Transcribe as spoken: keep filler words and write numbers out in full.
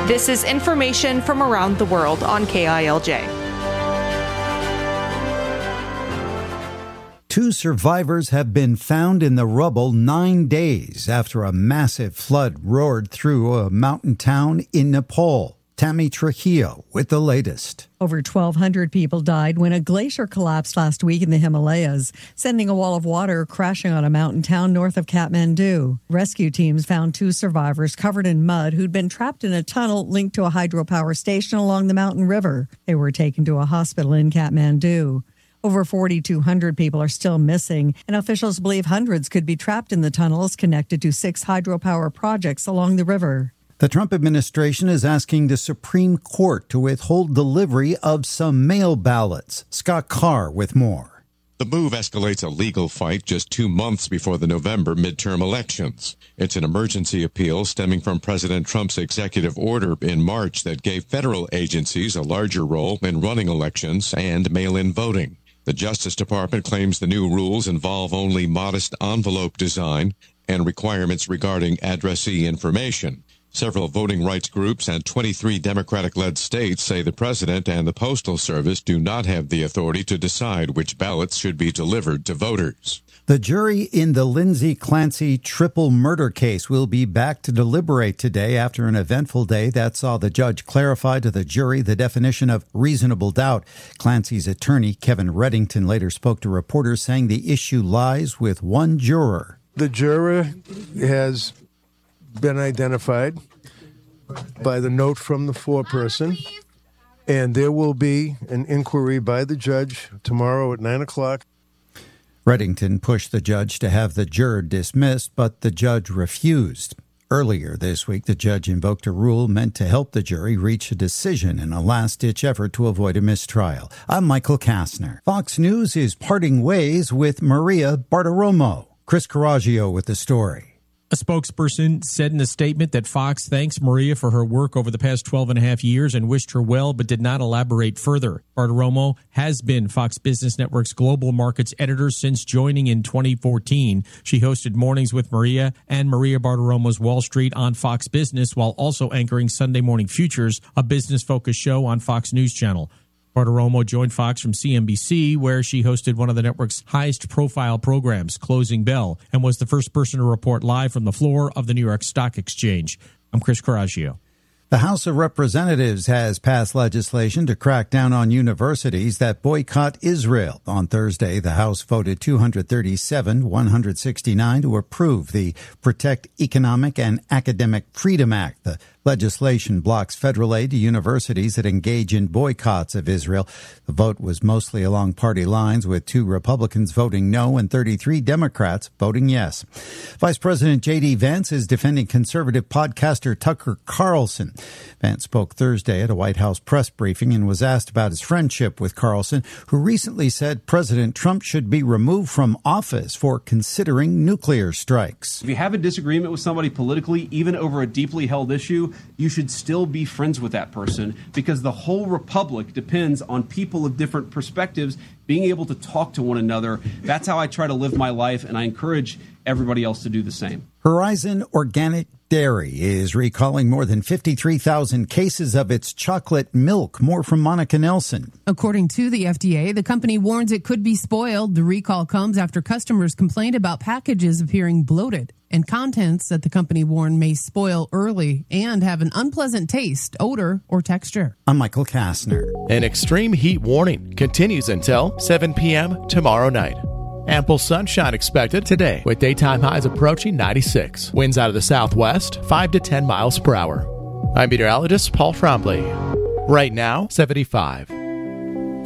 This is information from around the world on K I L J. Two survivors have been found in the rubble nine days after a massive flood roared through a mountain town in Nepal. Tammy Trujillo with the latest. Over twelve hundred people died when a glacier collapsed last week in the Himalayas, sending a wall of water crashing on a mountain town north of Kathmandu. Rescue teams found two survivors covered in mud who'd been trapped in a tunnel linked to a hydropower station along the mountain river. They were taken to a hospital in Kathmandu. Over forty-two hundred people are still missing, and officials believe hundreds could be trapped in the tunnels connected to six hydropower projects along the river. The Trump administration is asking the Supreme Court to withhold delivery of some mail ballots. Scott Carr with more. The move escalates a legal fight just two months before the November midterm elections. It's an emergency appeal stemming from President Trump's executive order in March that gave federal agencies a larger role in running elections and mail-in voting. The Justice Department claims the new rules involve only modest envelope design and requirements regarding addressee information. Several voting rights groups and twenty-three Democratic-led states say the president and the Postal Service do not have the authority to decide which ballots should be delivered to voters. The jury in the Lindsay Clancy triple murder case will be back to deliberate today after an eventful day that saw the judge clarify to the jury the definition of reasonable doubt. Clancy's attorney, Kevin Reddington, later spoke to reporters saying the issue lies with one juror. The juror has been identified by the note from the foreperson, and there will be an inquiry by the judge tomorrow at nine o'clock. Reddington pushed the judge to have the juror dismissed, but the judge refused. Earlier this week, the judge invoked a rule meant to help the jury reach a decision in a last-ditch effort to avoid a mistrial. I'm Michael Kastner. Fox News is parting ways with Maria Bartiromo. Chris Coraggio with the story. A spokesperson said in a statement that Fox thanks Maria for her work over the past twelve and a half years and wished her well, but did not elaborate further. Bartiromo has been Fox Business Network's global markets editor since joining in twenty fourteen. She hosted Mornings with Maria and Maria Bartiromo's Wall Street on Fox Business, while also anchoring Sunday Morning Futures, a business-focused show on Fox News Channel. Bartiromo joined Fox from C N B C, where she hosted one of the network's highest-profile programs, Closing Bell, and was the first person to report live from the floor of the New York Stock Exchange. I'm Chris Coraggio. The House of Representatives has passed legislation to crack down on universities that boycott Israel. On Thursday, the House voted two hundred thirty-seven to one hundred sixty-nine to approve the Protect Economic and Academic Freedom Act. The legislation blocks federal aid to universities that engage in boycotts of Israel. The vote was mostly along party lines, with two Republicans voting no and thirty-three Democrats voting yes. Vice President J D. Vance is defending conservative podcaster Tucker Carlson. Vance spoke Thursday at a White House press briefing and was asked about his friendship with Carlson, who recently said President Trump should be removed from office for considering nuclear strikes. If you have a disagreement with somebody politically, even over a deeply held issue, you should still be friends with that person, because the whole republic depends on people of different perspectives being able to talk to one another. That's how I try to live my life, and I encourage everybody else to do the same. Horizon Organic Dairy is recalling more than fifty-three thousand cases of its chocolate milk. More from Monica Nelson. According to the F D A, the company warns it could be spoiled. The recall comes after customers complained about packages appearing bloated and contents that the company warned may spoil early and have an unpleasant taste, odor, or texture. I'm Michael Kastner. An extreme heat warning continues until seven p.m. tomorrow night. Ample sunshine expected today, with daytime highs approaching ninety-six. Winds out of the southwest, five to ten miles per hour. I'm meteorologist Paul Trombley. Right now, seventy-five.